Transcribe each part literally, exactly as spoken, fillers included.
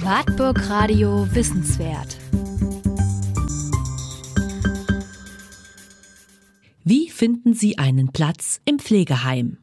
Wartburg Radio Wissenswert. Wie finden Sie einen Platz im Pflegeheim?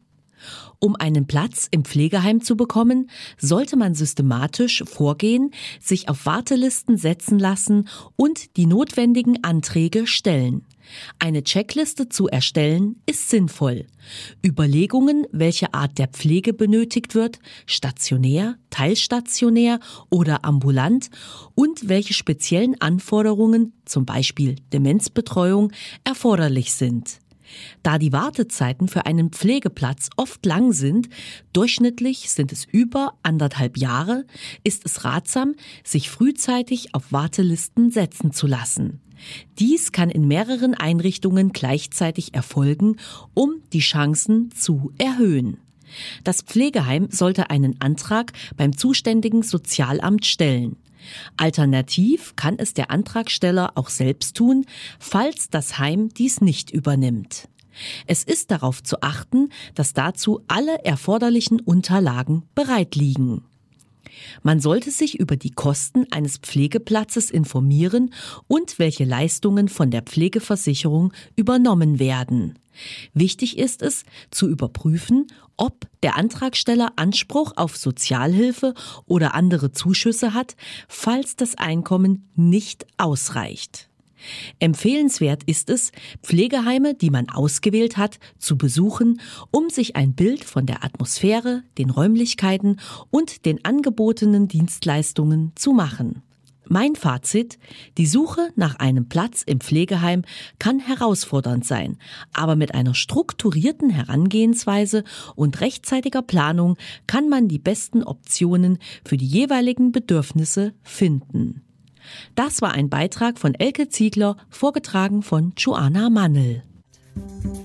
Um einen Platz im Pflegeheim zu bekommen, sollte man systematisch vorgehen, sich auf Wartelisten setzen lassen und die notwendigen Anträge stellen. Eine Checkliste zu erstellen ist sinnvoll. Überlegungen, welche Art der Pflege benötigt wird, stationär, teilstationär oder ambulant, und welche speziellen Anforderungen, zum Beispiel Demenzbetreuung, erforderlich sind. Da die Wartezeiten für einen Pflegeplatz oft lang sind, durchschnittlich sind es über anderthalb Jahre, ist es ratsam, sich frühzeitig auf Wartelisten setzen zu lassen. Dies kann in mehreren Einrichtungen gleichzeitig erfolgen, um die Chancen zu erhöhen. Das Pflegeheim sollte einen Antrag beim zuständigen Sozialamt stellen. Alternativ kann es der Antragsteller auch selbst tun, falls das Heim dies nicht übernimmt. Es ist darauf zu achten, dass dazu alle erforderlichen Unterlagen bereit liegen. Man sollte sich über die Kosten eines Pflegeplatzes informieren und welche Leistungen von der Pflegeversicherung übernommen werden. Wichtig ist es, zu überprüfen, ob der Antragsteller Anspruch auf Sozialhilfe oder andere Zuschüsse hat, falls das Einkommen nicht ausreicht. Empfehlenswert ist es, Pflegeheime, die man ausgewählt hat, zu besuchen, um sich ein Bild von der Atmosphäre, den Räumlichkeiten und den angebotenen Dienstleistungen zu machen. Mein Fazit: Die Suche nach einem Platz im Pflegeheim kann herausfordernd sein, aber mit einer strukturierten Herangehensweise und rechtzeitiger Planung kann man die besten Optionen für die jeweiligen Bedürfnisse finden. Das war ein Beitrag von Elke Ziegler, vorgetragen von Joanna Mannel.